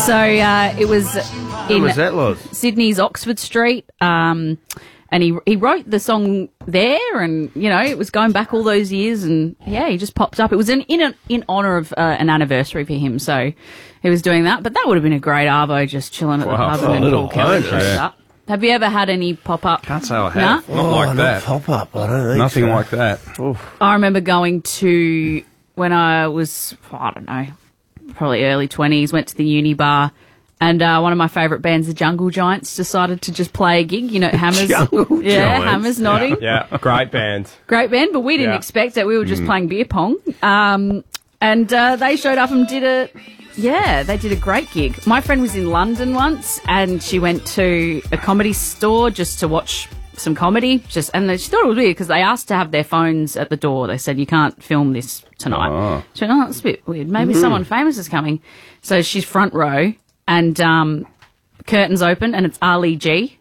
So it was Who in was that, Loz? Sydney's Oxford Street, and he wrote the song there, and it was going back all those years, and he just popped up. It was in honour of an anniversary for him, so he was doing that. But that would have been a great arvo, just chilling at the pub and then Paul Kelly shows up. Have you ever had any pop up? Can't say I have. Not like that. Pop up. I don't think Nothing so. like that. Oof. I remember going to, when I was, I don't know, probably early 20s, went to the uni bar, and one of my favourite bands, the Jungle Giants, decided to just play a gig. Hammers. Jungle Giants. Hammers nodding. Yeah, great band. Great band, but we didn't expect it. We were just playing beer pong. And they showed up and did they did a great gig. My friend was in London once, and she went to a comedy store just to watch some comedy. And she thought it was weird because they asked to have their phones at the door. They said, you can't film this tonight. Oh. She went, that's a bit weird. Maybe someone famous is coming. So she's front row, and curtains open, and it's Ali G,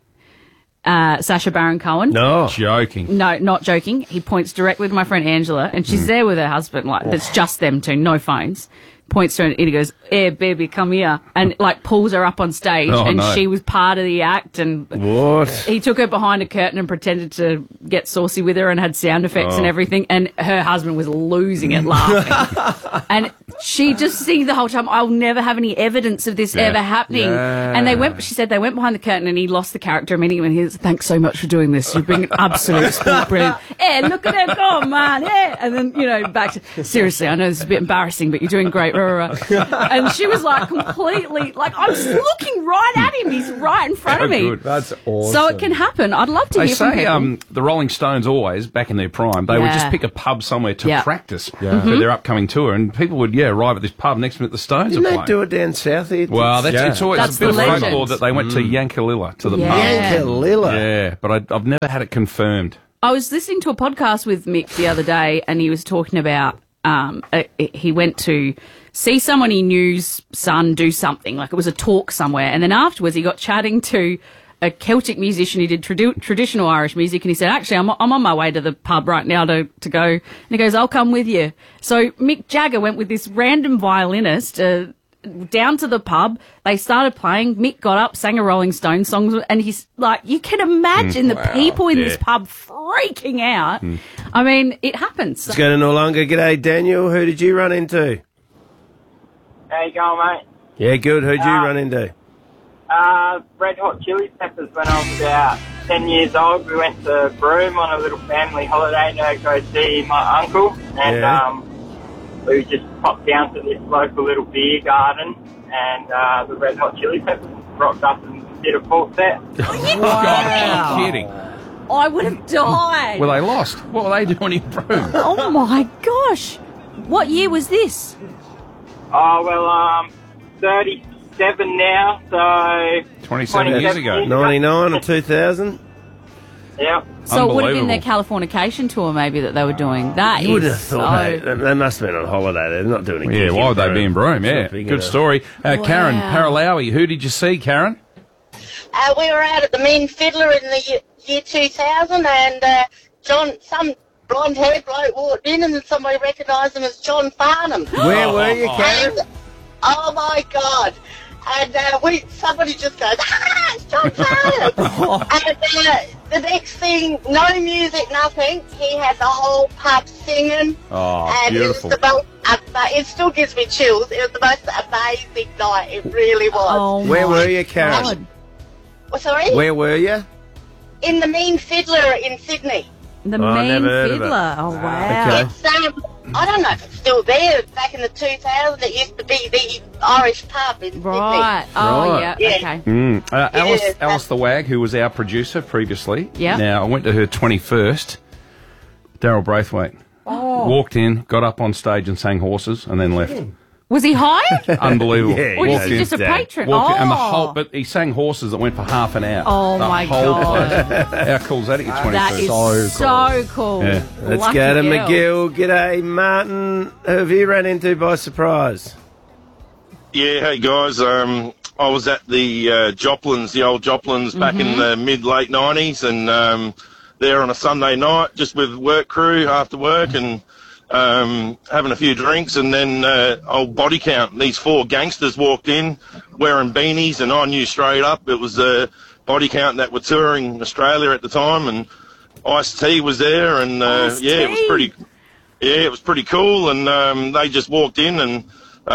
Sacha Baron Cohen. No. Joking. No, not joking. He points directly to my friend Angela, and she's there with her husband. It's just them two, no phones. Points to her, and he goes, "Hey, baby, come here," and pulls her up on stage, and she was part of the act. And What? he took her behind a curtain and pretended to get saucy with her, and had sound effects and everything. And her husband was losing it, laughing. And she just singing the whole time, "I'll never have any evidence of this ever happening." Yeah. And she said they went behind the curtain, and he lost the character immediately. And he said, "Thanks so much for doing this. You've been an absolute sport, brilliant. Hey, look at her go, man. Yeah." And then back to, seriously, I know this is a bit embarrassing, but you're doing great. And she was completely I'm just looking right at him. He's right in front of me. Good. That's awesome. So it can happen. I'd love to They hear from say people. the Rolling Stones always, back in their prime, they would just pick a pub somewhere to practice for their upcoming tour, and people would arrive at this pub next minute the Stones Didn't are they playing. do it down south here? Well, it's always That's a bit the of legend. folklore that they went to Yankalilla, to the pub. Yankalilla. Yeah, but I've never had it confirmed. I was listening to a podcast with Mick the other day, and he was talking about he went to see someone he knew's son do something, like it was a talk somewhere, and then afterwards he got chatting to a Celtic musician who did traditional Irish music, and he said, actually, I'm on my way to the pub right now to go. And he goes, I'll come with you. So Mick Jagger went with this random violinist down to the pub. They started playing. Mick got up, sang a Rolling Stones song, and he's like, you can imagine the people in this pub freaking out. I mean, it happens. Let's go to Noarlunga. G'day, Daniel. Who did you run into? How you going, mate? Yeah, good. Who'd you run into? Red Hot Chili Peppers when I was about 10 years old. We went to Broome on a little family holiday to go see my uncle. And we just popped down to this local little beer garden, and the Red Hot Chili Peppers rocked up and did a full set. God, are you kidding? I would have died. Well, they lost. What were they doing in Broome? Oh, my gosh. What year was this? Oh, well, 37 now, so... 27 years ago. 99 or 2000? Yeah. So it would have been their Unbelievable. Californication tour maybe that they were doing. That You would is have thought they must have been on holiday. They're not doing a gig. Yeah, why would they be in Broome? It's Yeah, not big good enough. story. Karen Paralawi, who did you see, Karen? We were out at the Mean Fiddler in the year 2000, and some blonde-haired bloke walked in, and somebody recognised him as John Farnham. Where were you, Karen? And, oh my God! And somebody just goes, it's John Farnham! And the next thing, no music, nothing. He had the whole pub singing. Oh, and beautiful. It was it still gives me chills. It was the most amazing night. It really was. Oh, Where my were you, Karen? God. Oh, sorry? Where were you? In the Mean Fiddler in Sydney. The Oh, I Mean never heard of it. Fiddler. Oh, wow. Okay. It's, I don't know if it's still there. Back in the 2000s, it used to be the Irish pub in Right. Oh, Right. yeah. Yeah. Okay. Alice the Wag, who was our producer previously. Yeah. Now, I went to her 21st. Daryl Braithwaite. Walked in, got up on stage and sang Horses, and then left. Was he high? Unbelievable. Yeah, Or he Walked knows just a his dad. patron? Walked in, and the Oh. whole, but he sang Horses that went for half an hour. Oh, The my whole God. place. How cool is that at your 21st? That is so cool. Yeah. Let's Lucky go to girl. McGill. G'day, Martin. Who have you ran into by surprise? Yeah, hey guys. I was at the Joplins, the old Joplins, back in the mid-late 90s, and there on a Sunday night, just with work crew after work, and having a few drinks, and then old Body Count. These 4 gangsters walked in wearing beanies, and I knew straight up it was Body Count that were touring Australia at the time, and Ice-T was there, and it was pretty cool, and they just walked in, and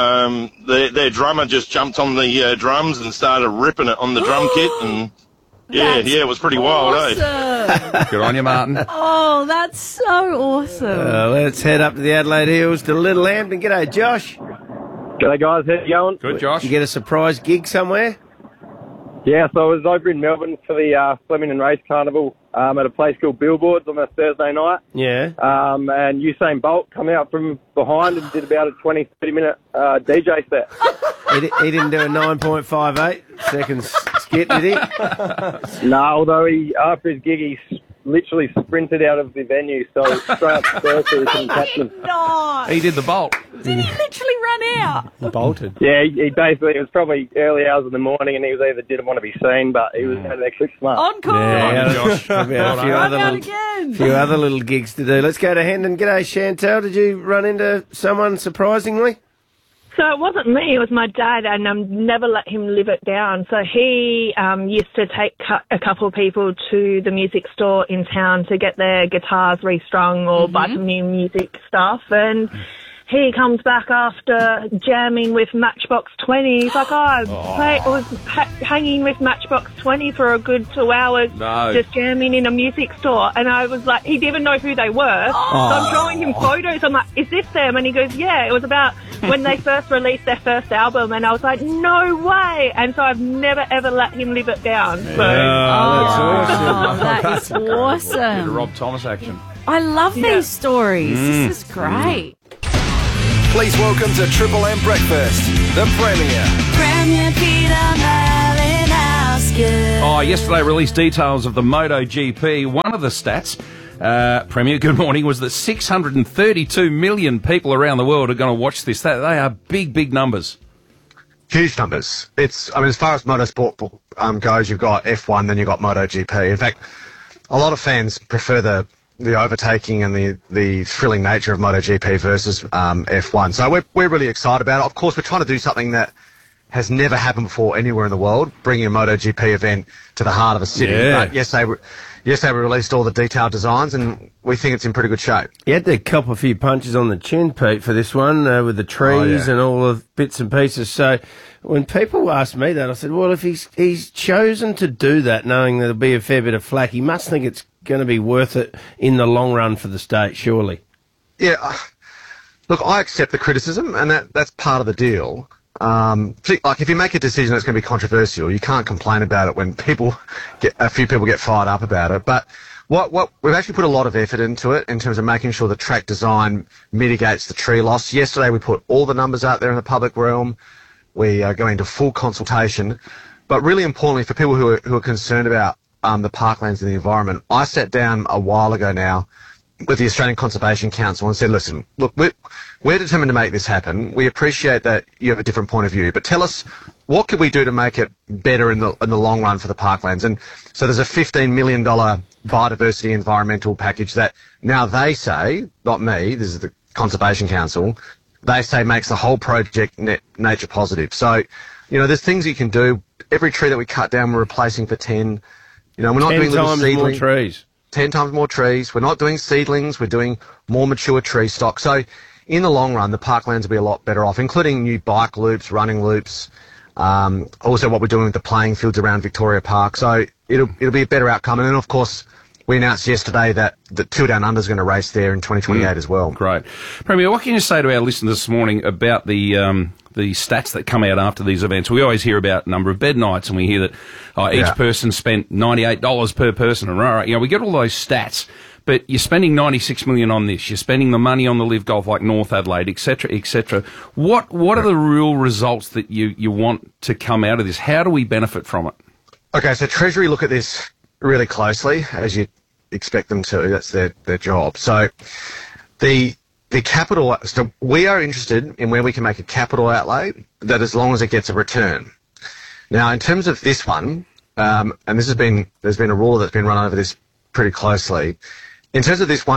their drummer just jumped on the drums and started ripping it on the drum kit, and it was pretty wild, eh? Good on you, Martin. Oh, that's so awesome. Let's head up to the Adelaide Hills to Little Hampton. G'day, Josh. G'day, guys. How's it going? Good, Josh. Did you get a surprise gig somewhere? Yeah, so I was over in Melbourne for the Flemington Race Carnival at a place called Billboards on a Thursday night. Yeah. And Usain Bolt come out from behind and did about a 20, 30-minute DJ set. He didn't do a 9.58 seconds skit, did he? No, although after his gig, he literally sprinted out of the venue, so straight up the stairs so he couldn't catch him. He did the bolt. Did he literally run out? He bolted. Yeah, he basically, it was probably early hours of the morning, and he was either didn't want to be seen, but he was actually smart. Encore! Yeah, Josh. Probably had a few other little gigs to do. Let's go to Hendon. G'day, Chantal. Did you run into someone surprisingly? So it wasn't me, it was my dad, and never let him live it down. So he used to take a couple of people to the music store in town to get their guitars restrung or buy some new music stuff. And he comes back after jamming with Matchbox 20. He's like, I was hanging with Matchbox 20 for a good 2 hours, just jamming in a music store. And I was like, he didn't even know who they were. So I'm showing him photos. I'm like, is this them? And he goes, yeah, it was about when they first released their first album. And I was like, no way. And so I've never, ever let him live it down. So, that's awesome. That is awesome. Bit of Rob Thomas action. I love these stories. This is great. Please welcome to Triple M Breakfast, the Premier. Premier Peter Malinowski. Oh, yesterday released details of the MotoGP. One of the stats, Premier, good morning, was that 632 million people around the world are going to watch this. They are big, big numbers. Huge numbers. As far as motorsport goes, you've got F1, then you've got MotoGP. In fact, a lot of fans prefer the overtaking and the thrilling nature of MotoGP versus F1. So we're really excited about it. Of course, we're trying to do something that has never happened before anywhere in the world, bringing a MotoGP event to the heart of a city. Yeah. But yesterday we released all the detailed designs, and we think it's in pretty good shape. You had to cop a few punches on the chin, Pete, for this one, with the trees and all the bits and pieces. So when people asked me that, I said, well, if he's chosen to do that, knowing there'll be a fair bit of flack, he must think it's going to be worth it in the long run for the state, surely. Yeah. Look, I accept the criticism, and that's part of the deal. Like, if you make a decision that's going to be controversial, you can't complain about it when a few people get fired up about it. But what we've actually put a lot of effort into it in terms of making sure the track design mitigates the tree loss. Yesterday we put all the numbers out there in the public realm. We are going to full consultation. But really importantly, for people who are concerned about the parklands and the environment, I sat down a while ago now with the Australian Conservation Council and said, listen, look, we're determined to make this happen. We appreciate that you have a different point of view, but tell us, what could we do to make it better in the long run for the parklands? And so there's a $15 million biodiversity environmental package that now they say, not me, this is the Conservation Council, they say makes the whole project nature positive. So, there's things you can do. Every tree that we cut down, we're replacing for 10. We're not doing little seedlings. 10 times more trees. 10 times more trees. We're not doing seedlings. We're doing more mature tree stock. So in the long run, the parklands will be a lot better off, including new bike loops, running loops, also what we're doing with the playing fields around Victoria Park. So it'll be a better outcome. And then, of course, we announced yesterday that the Tour Down Under is going to race there in 2028 as well. Great. Premier, what can you say to our listeners this morning about the stats that come out after these events? We always hear about number of bed nights, and we hear that each person spent $98 per person. And we get all those stats, but you're spending $96 million on this. You're spending the money on the Live Golf like North Adelaide, etc., etc. What are the real results that you want to come out of this? How do we benefit from it? Okay, so Treasury look at this really closely, as you expect them to. That's their job. So the capital, so we are interested in where we can make a capital outlay that, as long as it gets a return. Now, in terms of this one, and there's been a rule that's been run over this pretty closely. In terms of this one,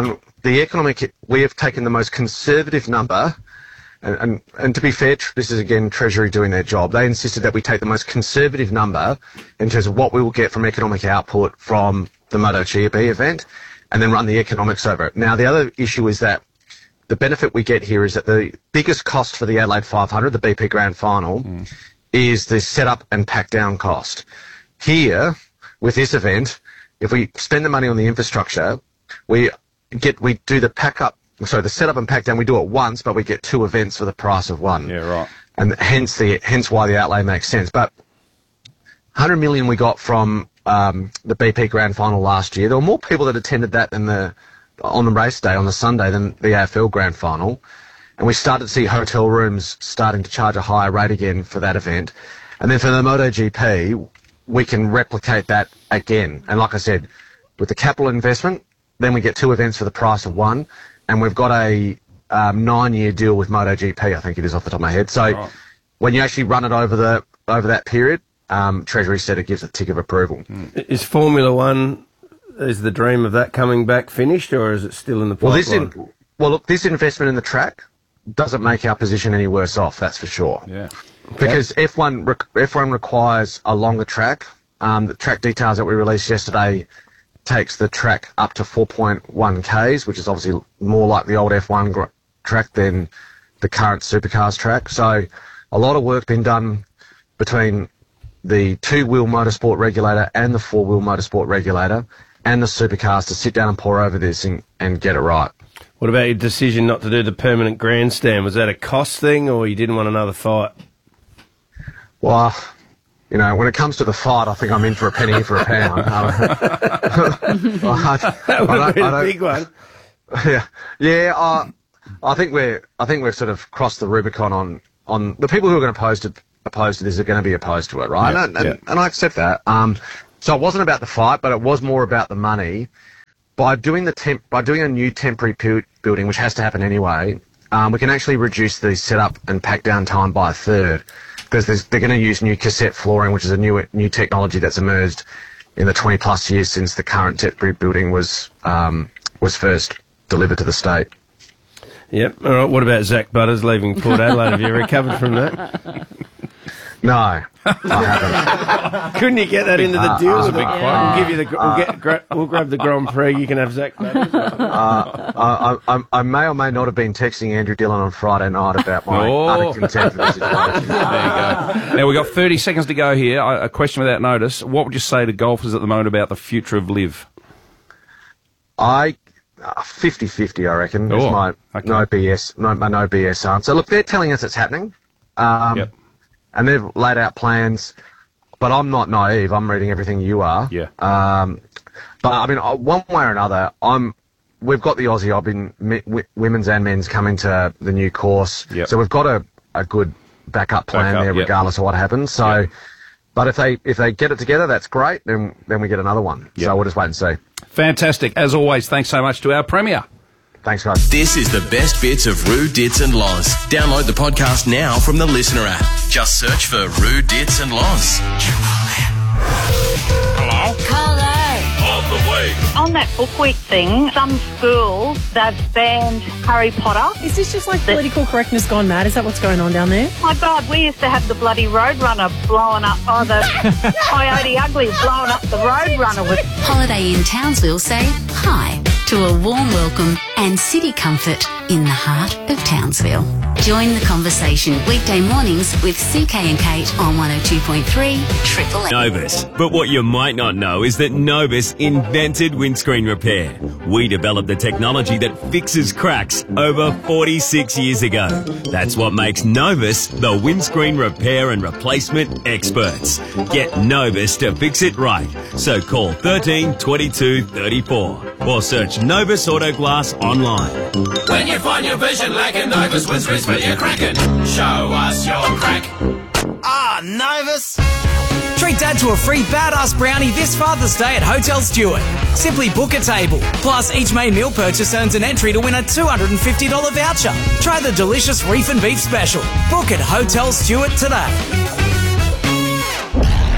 we have taken the most conservative number, and to be fair, this is again Treasury doing their job. They insisted that we take the most conservative number in terms of what we will get from economic output from the MotoGP event, and then run the economics over it. Now, the other issue is that the benefit we get here is that the biggest cost for the Adelaide 500, the BP Grand Final, is the setup and pack down cost. Here, with this event, if we spend the money on the infrastructure, we do the the setup and pack down, we do it once, but we get 2 events for the price of one. Yeah, right. And hence why the outlay makes sense. But 100 million we got from the BP Grand Final last year. There were more people that attended that on the race day, on the Sunday, than the AFL Grand Final. And we started to see hotel rooms starting to charge a higher rate again for that event. And then for the MotoGP, we can replicate that again. And like I said, with the capital investment, then we get 2 events for the price of one. And we've got a 9-year deal with MotoGP, I think it is off the top of my head. So when you actually run it over that period, Treasury said it gives a tick of approval. Is Formula One, is the dream of that coming back finished, or is it still in the pipeline? Well, look, this investment in the track doesn't make our position any worse off, that's for sure. Yeah. Because F1 requires a longer track. The track details that we released yesterday takes the track up to 4.1 Ks, which is obviously more like the old F1 track than the current Supercars track. So a lot of work been done between the 2-wheel motorsport regulator and the 4-wheel motorsport regulator and the Supercars to sit down and pore over this and get it right. What about your decision not to do the permanent grandstand? Was that a cost thing, or you didn't want another fight? Well, you know, when it comes to the fight, I think I'm in for a penny for a pound. That would have been a big one. Yeah. I think we've sort of crossed the Rubicon on the people who are going to opposed to this are going to be opposed to it, right? Yeah, and I accept that. So it wasn't about the fight, but it was more about the money. By doing a new temporary building, which has to happen anyway, we can actually reduce the setup and pack down time by a third, because they're going to use new cassette flooring, which is a new technology that's emerged in the 20+ years since the current temporary building was first delivered to the state. Yep. All right. What about Zach Butters leaving Port Adelaide? Have you recovered from that? No, I haven't. Couldn't you get that into the deal? We'll give you we'll grab the Grand Prix. You can have Zach Butters. I may or may not have been texting Andrew Dillon on Friday night about my utter contempt for the situation. There you go. Now we've got 30 seconds to go here. A question without notice. What would you say to golfers at the moment about the future of LIV? 50-50, I reckon. Is my no BS answer. Look, they're telling us it's happening. Yep. And they've laid out plans, but I'm not naive. I'm reading everything you are. Yeah. But I mean, one way or another, we've got the Aussie Open, women's and men's coming to the new course. Yep. So we've got a good backup plan there, regardless of what happens. So, but if they get it together, that's great. Then we get another one. Yep. So we'll just wait and see. Fantastic. As always, thanks so much to our Premier. Thanks, guys. This is the best bits of Roo, Dits and Loz. Download the podcast now from the Listener app. Just search for Roo, Dits and Loz. Hello? Hello. On the way. On that Book Week thing, some schools, they've banned Harry Potter. Is this just like political correctness gone mad? Is that what's going on down there? My God, we used to have the bloody Roadrunner blowing up, the Coyote Ugly blowing up the Roadrunner with... Holiday in Townsville say hi to a warm welcome and city comfort in the heart of Townsville. Join the conversation weekday mornings with CK and Kate on 102.3 Triple M. Novus. But what you might not know is that Novus invented windscreen repair. We developed the technology that fixes cracks over 46 years ago. That's what makes Novus the windscreen repair and replacement experts. Get Novus to fix it right. So call 13 22 34 or search Novus Auto Glass online. When you find your vision lacking, Novus whispers for your cracking. Show us your crack. Novus. Treat Dad to a free badass brownie this Father's Day at Hotel Stewart. Simply book a table. Plus, each main meal purchase earns an entry to win a $250 voucher. Try the delicious Reef and Beef Special. Book at Hotel Stewart today.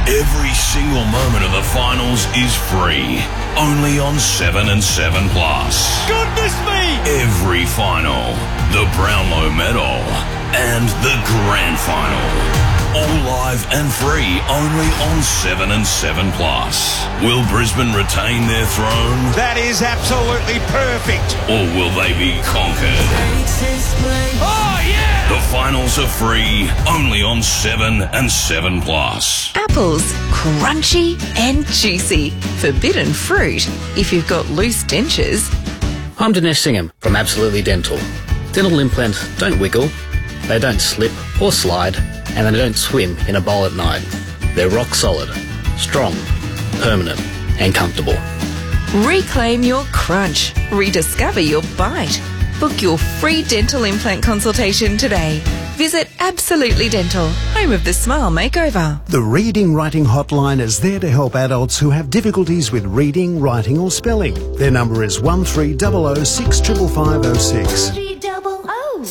Every single moment of the finals is free. Only on 7 and 7 Plus. Goodness me! Every final, the Brownlow Medal, and the Grand Final. All live and free only on 7 and 7 Plus. Will Brisbane retain their throne? That is absolutely perfect. Or will they be conquered? Oh, yeah! The finals are free only on 7 and 7 Plus. Apples, crunchy and juicy. Forbidden fruit if you've got loose dentures. I'm Dinesh Singham from Absolutely Dental. Dental implants don't wiggle, they don't slip or slide, and they don't swim in a bowl at night. They're rock solid, strong, permanent and comfortable. Reclaim your crunch. Rediscover your bite. Book your free dental implant consultation today. Visit Absolutely Dental, home of the Smile Makeover. The Reading Writing Hotline is there to help adults who have difficulties with reading, writing or spelling. Their number is 1300 65506. 300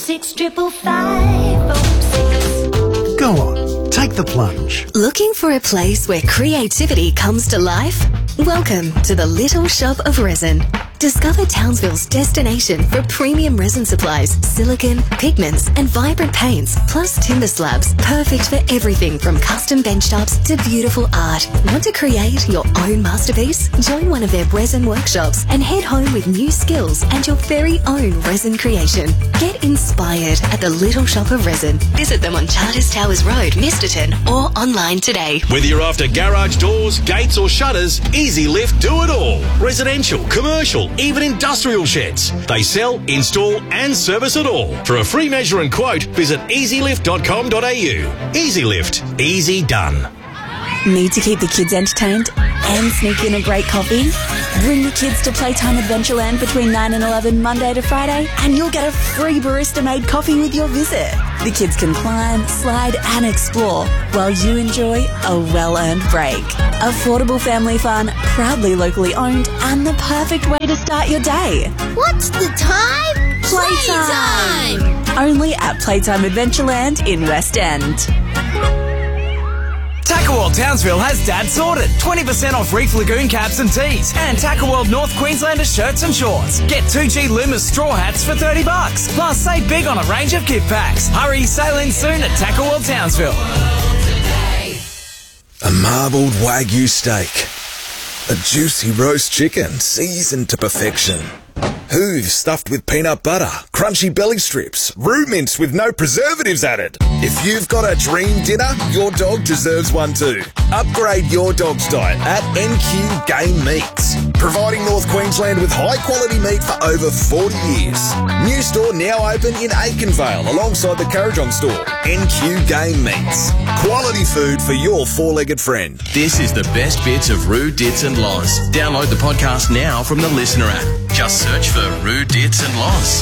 65506. Go on, take the plunge. Looking for a place where creativity comes to life? Welcome to the Little Shop of Resin. Discover Townsville's destination for premium resin supplies, silicone, pigments and vibrant paints, plus timber slabs, perfect for everything from custom benchtops to beautiful art. Want to create your own masterpiece? Join one of their resin workshops and head home with new skills and your very own resin creation. Get inspired at the Little Shop of Resin. Visit them on Charters Towers Road, Misterton, or online today. Whether you're after garage doors, gates or shutters, Easy Lift do it all. Residential, commercial, even industrial sheds. They sell, install and service it all. For a free measure and quote, visit easylift.com.au. Easy Lift. Easy done. Need to keep the kids entertained and sneak in a great coffee? Bring the kids to Playtime Adventureland between 9 and 11 Monday to Friday and you'll get a free barista-made coffee with your visit. The kids can climb, slide and explore while you enjoy a well-earned break. Affordable family fun, proudly locally owned and the perfect way to start your day. What's the time? Playtime! Only at Playtime Adventureland in West End. Tackle World Townsville has Dad sorted. 20% off Reef Lagoon caps and tees. And Tackle World North Queenslanders shirts and shorts. Get 2G Loomis straw hats for $30. Plus, save big on a range of gift packs. Hurry, sail in soon at Tackle World Townsville. A marbled Wagyu steak. A juicy roast chicken seasoned to perfection. Hooves stuffed with peanut butter, crunchy belly strips, roux mince with no preservatives added. If you've got a dream dinner, your dog deserves one too. Upgrade your dog's diet at NQ Game Meats, providing North Queensland with high quality meat for over 40 years. New store now open in Aikenvale alongside the Currajong store. NQ Game Meats, quality food for your four-legged friend. This is the best bits of Roo, Dits and Loz. Download the podcast now from the Listener app. Just search for Roo, Dits and Loz.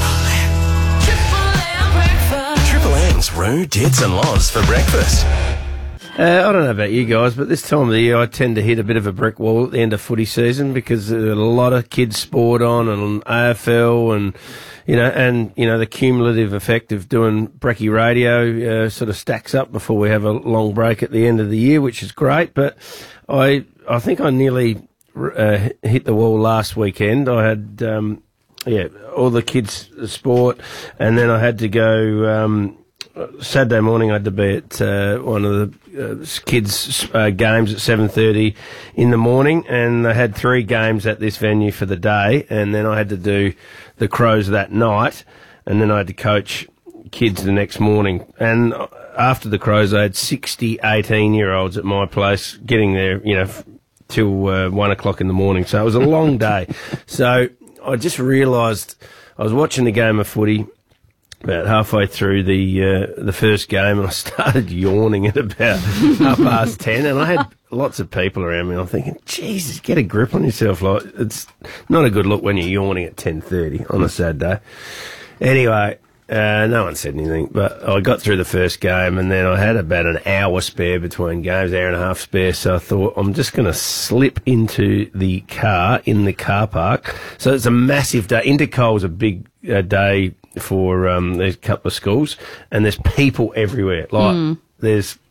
Triple M's Roo, Dits and Loz for breakfast. I don't know about you guys, but this time of the year I tend to hit a bit of a brick wall at the end of footy season because there's a lot of kids sport on and AFL and the cumulative effect of doing brekkie radio sort of stacks up before we have a long break at the end of the year, which is great. But I think I nearly hit the wall last weekend. I had all the kids' sport, and then I had to go. Saturday morning I had to be at one of the kids' games at 7:30 in the morning, and I had 3 games at this venue for the day, and then I had to do the Crows that night, and then I had to coach kids the next morning. And after the Crows I had 60 18-year-olds at my place getting there, till 1 o'clock in the morning, so it was a long day. So I just realised I was watching the game of footy about halfway through the first game, and I started yawning at about 10:30, and I had lots of people around me, and I'm thinking, Jesus, get a grip on yourself. Like, it's not a good look when you're yawning at 10:30 on a Saturday. Anyway, no one said anything, but I got through the first game, and then I had about an hour spare between games, hour and a half spare, so I thought I'm just going to slip into the car in the car park. So it's a massive day. Intercole's a big day for there's a couple of schools, and there's people everywhere. Like there's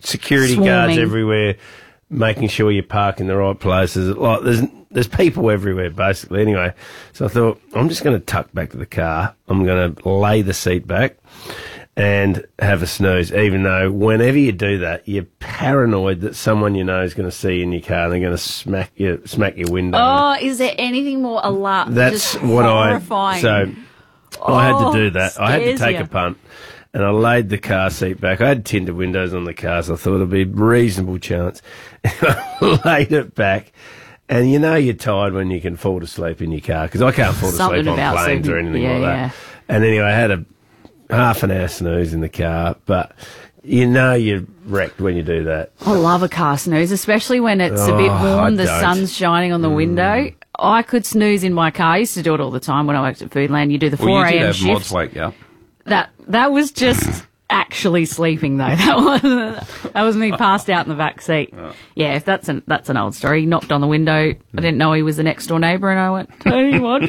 security guards everywhere, making sure you park in the right places. Like there's people everywhere, basically. Anyway, so I thought, I'm just going to tuck back to the car. I'm going to lay the seat back and have a snooze, even though whenever you do that, you're paranoid that someone you know is going to see you in your car and they're going to smack your window. Oh, is there anything more alarming? That's what horrifying. I had to do that. I had to take you. a punt, and I laid the car seat back. I had tinted windows on the car, so I thought it'd be a reasonable chance. I laid it back. And you know you're tired when you can fall to sleep in your car, because I can't fall to sleep on planes or anything like that. And anyway, I had a half an hour snooze in the car, but you know you're wrecked when you do that. I love a car snooze, especially when it's a bit warm, the sun's shining on the window. I could snooze in my car. I used to do it all the time when I worked at Foodland. You do the 4 a.m. shift. You did have mods wake you up. That was just actually sleeping, though. That was me passed out in the back seat. Yeah, if that's an old story. He knocked on the window. I didn't know he was the next door neighbour, and I went, Tony, watch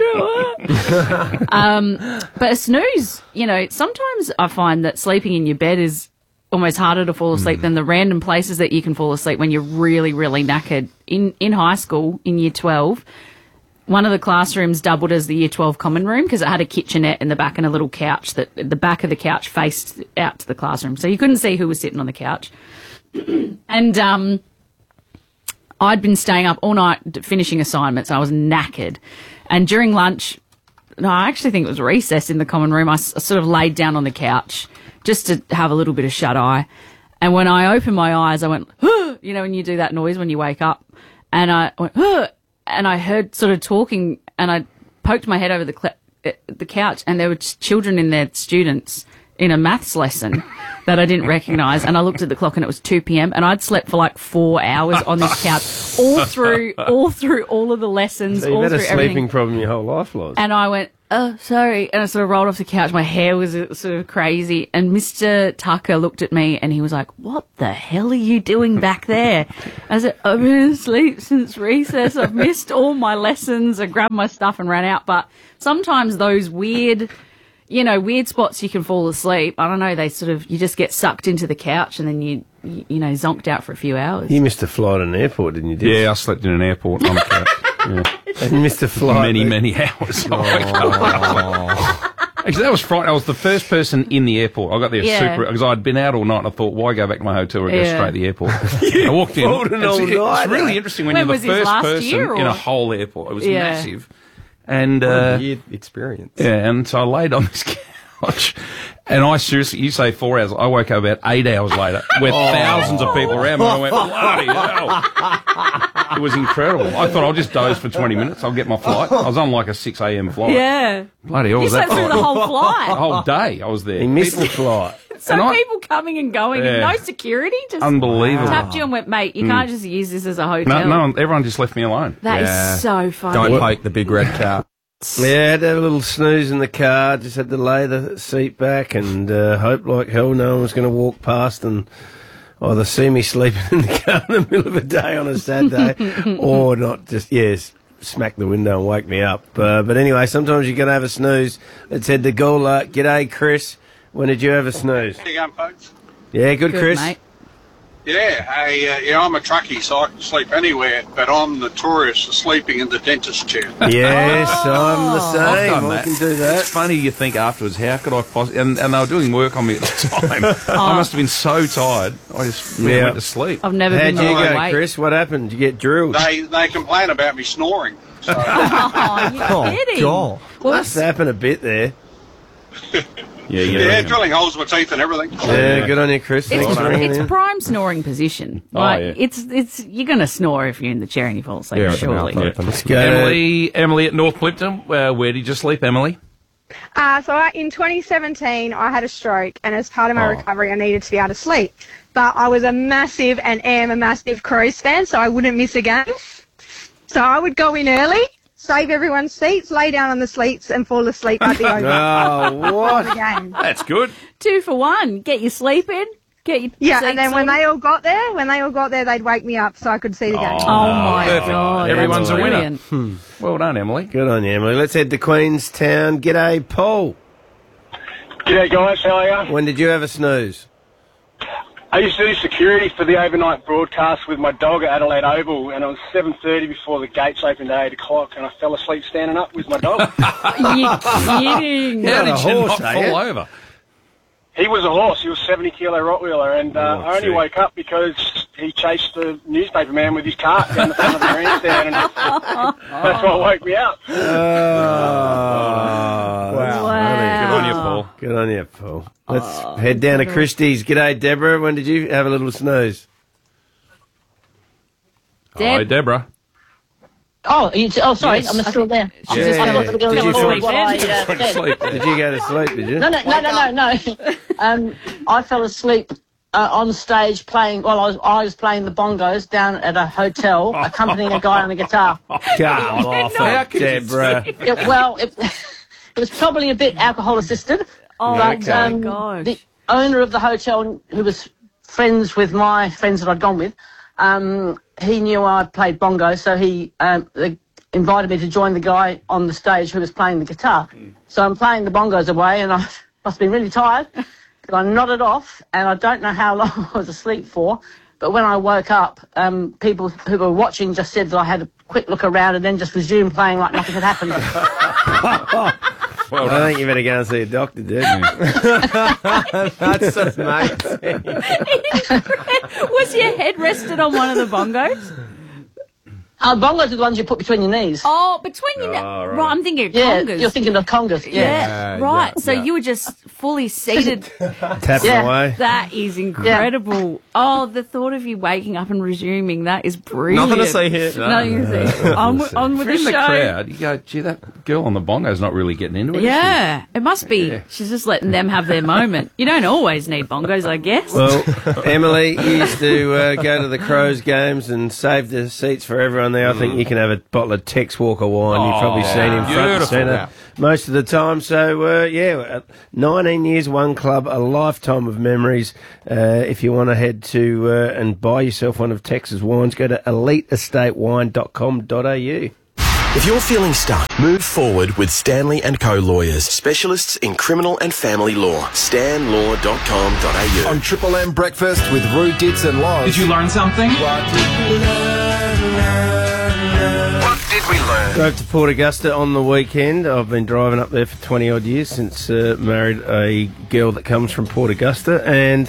it. But a snooze, sometimes I find that sleeping in your bed is almost harder to fall asleep than the random places that you can fall asleep when you're really, really knackered. In high school, in year 12, one of the classrooms doubled as the year 12 common room because it had a kitchenette in the back and a little couch that the back of the couch faced out to the classroom. So you couldn't see who was sitting on the couch. And I'd been staying up all night finishing assignments. I was knackered. And during lunch, I actually think it was recess in the common room, I sort of laid down on the couch just to have a little bit of shut-eye. And when I opened my eyes, I went, huh, when you do that noise when you wake up. And I went, huh. And I heard sort of talking, and I poked my head over the couch, and there were children in there, students, in a maths lesson that I didn't recognise. And I looked at the clock, and it was 2 p.m, and I'd slept for like 4 hours on this couch, all through all of the lessons. So you've had a sleeping everything. problem your whole life, Loz. And I went, oh, sorry. And I sort of rolled off the couch. My hair was sort of crazy. And Mr. Tucker looked at me and he was like, what the hell are you doing back there? I said, I've been asleep since recess. I've missed all my lessons. I grabbed my stuff and ran out. But sometimes those weird spots you can fall asleep. I don't know. You just get sucked into the couch and then you zonked out for a few hours. You missed a flight at an airport, didn't you? Yeah, I slept in an airport on the couch. Yeah. And missed a flight. Many hours. Actually, that was frightening. I was the first person in the airport. I got there because I'd been out all night and I thought, why go back to my hotel or go straight to the airport? I walked in. It's really interesting when you're the first person in a whole airport. It was massive. And what a weird experience. Yeah, and so I laid on this couch. And I seriously, you say 4 hours, I woke up about 8 hours later with thousands of people around me. And I went, bloody hell. It was incredible. I thought I'll just doze for 20 minutes. I'll get my flight. I was on like a 6 a.m. flight. Yeah. Bloody hell. You slept through the whole flight. The whole day I was there. He missed the flight. So people coming and going and no security. Just unbelievable. Tapped you and went, mate, you can't just use this as a hotel. No, everyone just left me alone. That is so funny. Don't poke the big red car. Yeah, I had to have a little snooze in the car, just had to lay the seat back and hope like hell no one was going to walk past and either see me sleeping in the car in the middle of a day on a Saturday or not just, smack the window and wake me up. But anyway, sometimes you're going to have a snooze. Let's head to Gawler. G'day, Chris. When did you have a snooze? How you going, folks? Yeah, good Chris. Mate. Yeah, I'm a truckie, so I can sleep anywhere, but I'm notorious for sleeping in the dentist chair. Yes, I'm the same. I can do that. It's funny you think afterwards, how could I possibly... And they were doing work on me at the time. I must have been so tired, I just went to sleep. I've never been How'd you go, awake. Chris? What happened? Did you get drilled? They complain about me snoring. So. You're kidding. God. Must happen a bit there. Yeah, drilling holes in my teeth and everything. Yeah, good on you, Chris. It's prime snoring position. It's you're going to snore if you're in the chair and you fall asleep, surely. Let's go. Emily at North Clipton. Where did you sleep, Emily? So in 2017, I had a stroke, and as part of my recovery, I needed to be able to sleep. But I was a massive and am a massive Crows fan, so I wouldn't miss a game. So I would go in early, save everyone's seats, lay down on the seats and fall asleep at the over. Oh, what? The game. That's good. 2 for 1. Get your sleep in. Get your and then when they all got there, they'd wake me up so I could see the game. Oh my God. Everyone's a winner. Brilliant. Well done, Emily. Good on you, Emily. Let's head to Queenstown. G'day, Paul. G'day, guys. How are you? When did you have a snooze? I used to do security for the overnight broadcast with my dog at Adelaide Oval, and it was 7:30 before the gates opened at 8 o'clock, and I fell asleep standing up with my dog. You're kidding. How did you not fall over? He was a horse. He was a 70-kilo Rottweiler, and I only woke up because he chased the newspaper man with his cart down the front of the grandstand, and that's what woke me up. Wow. Good on you, Paul. Good on you, Paul. Let's head down to Christie's. G'day, Deborah. When did you have a little snooze? Hi, Deborah. Oh, sorry, Yes. I'm still there. Yeah. I thought they were going Did to you forward fall what I asleep? said. Did you go to sleep, did you? No. I fell asleep on stage playing, I was playing the bongos down at a hotel, accompanying a guy on a guitar. Come off it, Deborah. It was probably a bit alcohol assisted. Oh, but my gosh. the owner of the hotel, who was friends with my friends that I'd gone with, he knew I played bongo, so he invited me to join the guy on the stage who was playing the guitar. So I'm playing the bongos away, and I must have been really tired, because I nodded off, and I don't know how long I was asleep for, but when I woke up, people who were watching just said that I had a quick look around and then just resumed playing like nothing had happened. Well, I think you better go and see a doctor, dude. That's amazing. Was your head rested on one of the bongos? Bongos are the ones you put between your knees. Oh, between your knees. Right, I'm thinking of congas. You're thinking of congas. Yeah, right. So you were just fully seated. Tapping away. That is incredible. Oh, the thought of you waking up and resuming, that is brilliant. Nothing to see here. Nothing to see. On with the In show. the crowd, you go, gee, that girl on the bongo's not really getting into it. Yeah, it must be. She's just letting them have their moment. You don't always need bongos, I guess. Well, Emily used to go to the Crows games and save the seats for everyone there. I think you can have a bottle of Tex Walker wine. You've probably seen him front and centre most of the time. So, 19 years, one club, a lifetime of memories. If you want to head to and buy yourself one of Tex's wines, go to eliteestatewine.com.au. If you're feeling stuck, move forward with Stanley & Co. Lawyers, specialists in criminal and family law. stanlaw.com.au. On Triple M Breakfast with Roo, Dits and Loz. Did you learn something? What did we learn? Drove to Port Augusta on the weekend. I've been driving up there for 20 odd years since married a girl that comes from Port Augusta, and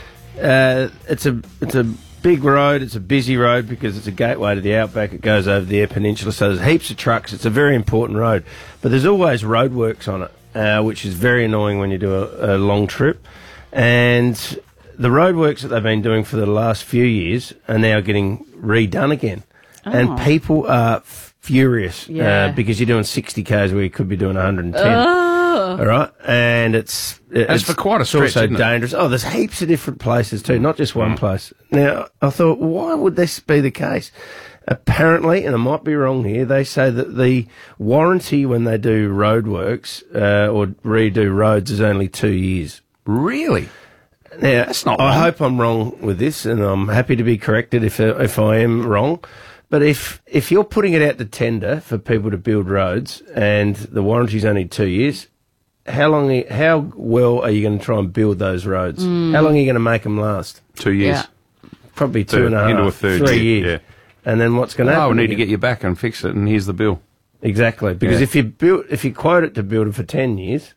it's a big road. It's a busy road because it's a gateway to the outback. It goes over the Eyre Peninsula, so there's heaps of trucks. It's a very important road, but there's always roadworks on it, which is very annoying when you do a long trip. And the roadworks that they've been doing for the last few years are now getting redone again. And people are furious because you're doing 60 k's where you could be doing 110. All right, and it's for quite a stretch, also isn't it? dangerous. Oh, there's heaps of different places too, not just one place. Now, I thought, why would this be the case? Apparently, and I might be wrong here, they say that the warranty when they do roadworks or redo roads is only 2 years. Really? Now, That's not I wrong. hope I'm wrong with this, and I'm happy to be corrected if I am wrong. But if you're putting it out to tender for people to build roads and the warranty's only 2 years, how well are you going to try and build those roads? How long are you going to make them last? 2 years. Yeah. Probably two and a half, into a third 3 year, years. yeah. And then what's going to happen? we need to again? get you back and fix it, and here's the bill. Exactly, because if you quote it to build it for 10 years,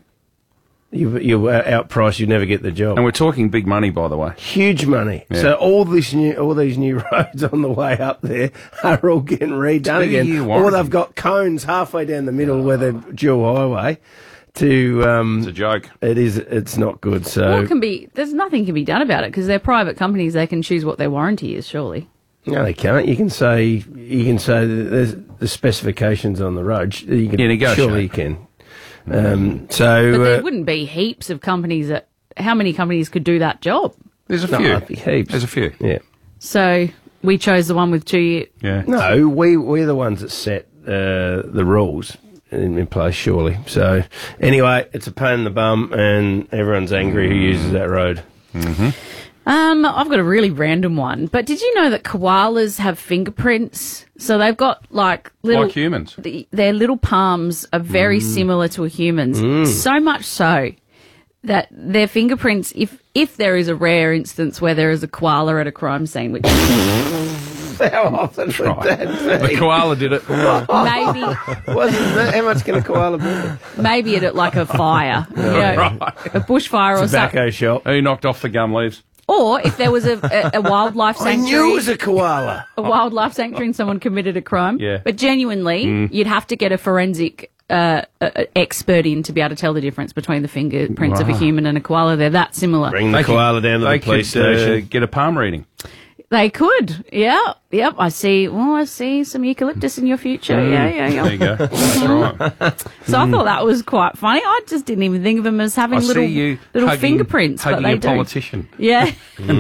you outprice, you never get the job. And we're talking big money, by the way. Huge money. Yeah. So all these new roads on the way up there are all getting redone again. 2-year Or warranty. they've got cones halfway down the middle where they're dual highway. It's a joke. It's not good. So There's nothing can be done about it because they're private companies. They can choose what their warranty is, surely. no, they can't. You can say that there's the specifications on the road. You can, negotiate. surely you can. But there wouldn't be heaps of companies how many companies could do that job? There's a No, few. it'd be heaps. There's a few. Yeah. So we chose the one with 2 year. Yeah. No, we're the ones that set the rules in place, surely. So anyway, it's a pain in the bum, and everyone's angry who uses that road. Mm-hmm. I've got a really random one, but did you know that koalas have fingerprints? So they've got like little Like humans. Their little palms are very similar to a human's. So much so that their fingerprints, if there is a rare instance where there is a koala at a crime scene, which how often would that be? The koala did it. maybe how much can a koala be? maybe at like a fire, you know, a bushfire or something. Tobacco shop. Who knocked off the gum leaves? Or if there was a wildlife I sanctuary. knew it was a koala. A wildlife sanctuary and someone committed a crime. Yeah. But genuinely, you'd have to get a forensic expert in to be able to tell the difference between the fingerprints of a human and a koala. They're that similar. Bring the koala down to the police station. Get a palm reading. They could. Yeah. Yep. I see some eucalyptus in your future. Yeah. There you go. That's right. So I thought that was quite funny. I just didn't even think of them as having little fingerprints, but they a do. politician. Yeah.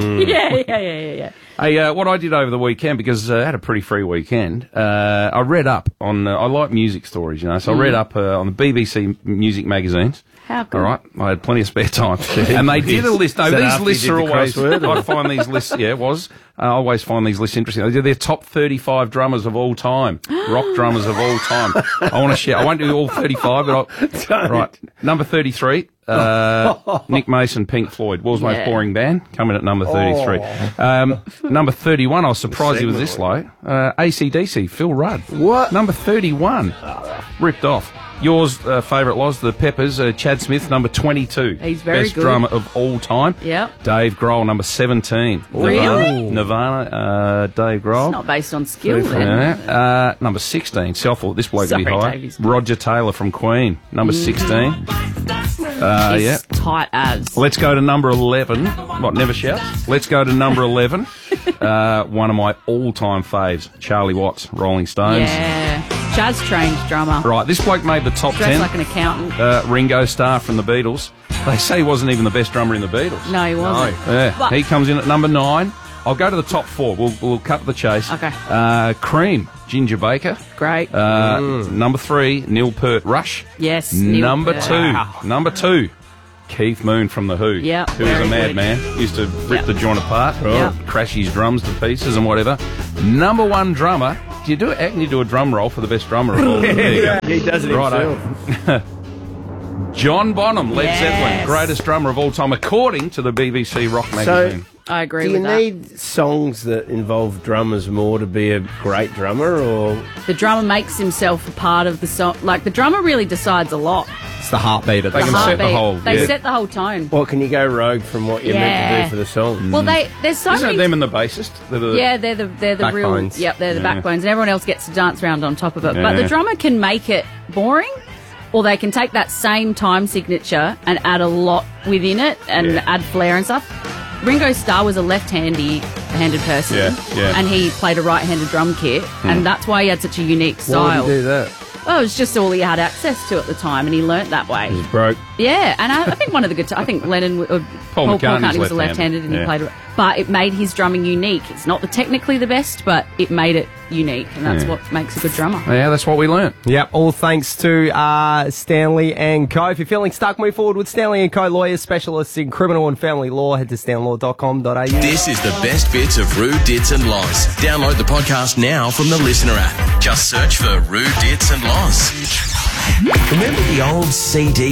Yeah. Hey, what I did over the weekend, because I had a pretty free weekend, I read up on, I like music stories, you know, so I read up on the BBC music magazines. How good. All right, I had plenty of spare time. And they did a list. No, these lists are always, I find these lists, I always find these lists interesting. They do their top 35 drummers of all time, rock drummers of all time. I want to share, I won't do all 35, but right. Number 33. Nick Mason, Pink Floyd, world's most boring band, coming at number 33. Number 31, I was surprised he was this low. AC/DC, Phil Rudd. What? Number 31, ripped off. Yours favourite, Loz, the Peppers, Chad Smith, number 22. He's very Best good. drummer of all time. Yep. Dave Grohl, number 17. Really? Nirvana, Dave Grohl. It's not based on skill, then. Number 16. See, I thought this bloke would be Sorry, high. Davies. Roger Taylor from Queen, number 16. It's tight as. Let's go to number 11. What, never shouts? Let's go to number 11. One of my all-time faves, Charlie Watts, Rolling Stones. Yeah. Jazz-trained drummer. Right, this bloke made the top 10. Dressed like an accountant. Ringo Starr from the Beatles. They say he wasn't even the best drummer in the Beatles. No, he wasn't. Yeah, But- he comes in at number 9. I'll go to the top 4. We'll cut to the chase. Okay. Cream, Ginger Baker. Great. Number 3, Neil Peart, Rush. Yes. Neil Number Peart. 2. Number 2. Keith Moon from The Who. Yeah, Who was a very good. madman. Used to rip the joint apart, Yeah. crash his drums to pieces and whatever. Number 1 drummer. Do you do it? Can you do a drum roll for the best drummer of all? There you go. He does it himself. John Bonham, Led Zeppelin, greatest drummer of all time, according to the BBC Rock magazine. I agree Do with you that. need songs that involve drummers more to be a great drummer, or The drummer makes himself a part of the song. Like, the drummer really decides a lot. It's the heartbeat of They the can song. set the whole. They set the whole tone. what can you go rogue from what you're meant to do for the song? Well, there's so Isn't many. it them and the bassist? Yeah, they're the real. Backbones. Yep, they're the Yeah. backbones, and everyone else gets to dance around on top of it. But Yeah. the drummer can make it boring, or they can take that same time signature and add a lot within it and add flair and stuff. Ringo Starr was a left-handed person, and he played a right-handed drum kit, and that's why he had such a unique style. Why would he do that? Oh, it was just all he had access to at the time, and he learnt that way. He's broke. Yeah, and I think one of the I think Lennon, Paul McCartney was a left-handed, and he played it. But it made his drumming unique. It's not technically the best, but it made it unique, and that's what makes a good drummer. Yeah, that's what we learnt. Yep, all thanks to Stanley & Co. If you're feeling stuck, move forward with Stanley & Co. Lawyers, specialists in criminal and family law. Head to stanlaw.com.au. This is the best bits of Roo, Dits and Loz. Download the podcast now from the Listener app. Just search for Roo, Dits and Loz. Remember the old CD